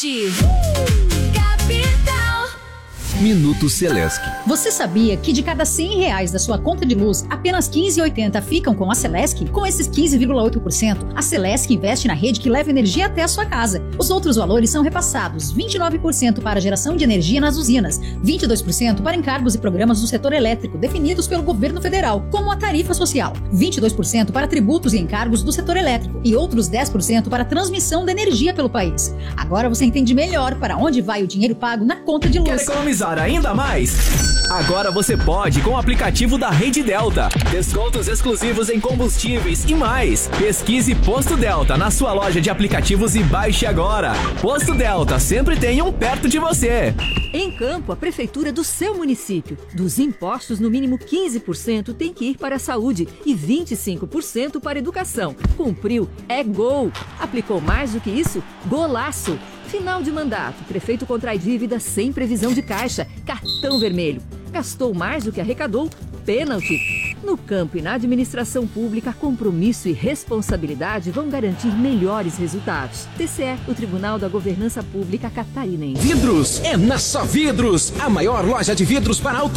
Forte. Capital. Minuto Celesc. Você sabia que de cada R$100 da sua conta de luz, apenas 15,80 ficam com a Celesc? Com esses 15,8%, a Celesc investe na rede que leva energia até a sua casa. Os outros valores são repassados: 29% para geração de energia nas usinas, 22% para encargos e programas do setor elétrico definidos pelo governo federal, como a tarifa social, 22% para tributos e encargos do setor elétrico e outros 10% para transmissão da energia pelo país. Agora você entende melhor para onde vai o dinheiro pago na conta de luz. Quer economizar ainda mais? Agora você pode com o aplicativo da Rede Delta. Descontos exclusivos em combustíveis e mais. Pesquise Posto Delta na sua loja de aplicativos e baixe agora. Posto Delta, sempre tem um perto de você. Em Campo, a prefeitura do seu município. Dos impostos, no mínimo 15% tem que ir para a saúde e 25% para a educação. Cumpriu, é gol. Aplicou mais do que isso? Golaço. Final de mandato, prefeito contrai dívida sem previsão de caixa, cartão vermelho. Gastou mais do que arrecadou, pênalti. No campo e na administração pública, compromisso e responsabilidade vão garantir melhores resultados. TCE, o Tribunal da Governança Pública Catarinense. Vidros é na Só Vidros, a maior loja de vidros para auto